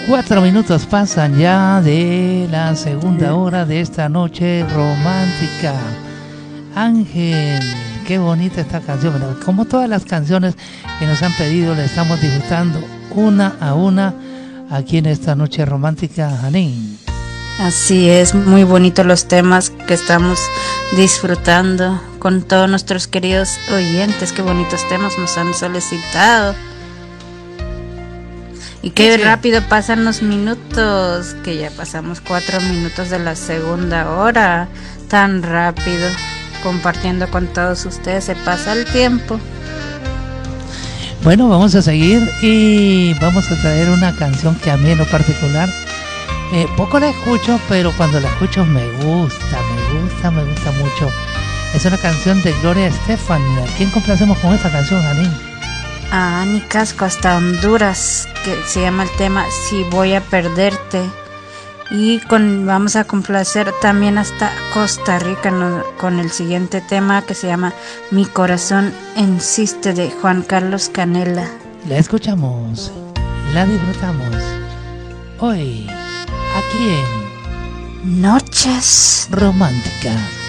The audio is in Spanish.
4 minutos pasan ya de la segunda hora de esta noche romántica. Ángel, qué bonita esta canción. Bueno, como todas las canciones que nos han pedido, la estamos disfrutando una a una aquí en esta noche romántica, Janine. Así es, muy bonitos los temas que estamos disfrutando con todos nuestros queridos oyentes. Qué bonitos temas nos han solicitado. Y qué rápido pasan los minutos, que ya pasamos 4 minutos de la segunda hora. Tan rápido, compartiendo con todos ustedes, se pasa el tiempo. Bueno, vamos a seguir y vamos a traer una canción que a mí en lo particular poco la escucho, pero cuando la escucho me gusta mucho. Es una canción de Gloria Estefan. ¿A quién complacemos con esta canción, Janine? A Ani Casco hasta Honduras, que se llama el tema Si Voy a Perderte. Y vamos a complacer también hasta Costa Rica con el siguiente tema que se llama Mi Corazón Insiste, de Juan Carlos Canela. La escuchamos, la disfrutamos hoy aquí en Noches Románticas.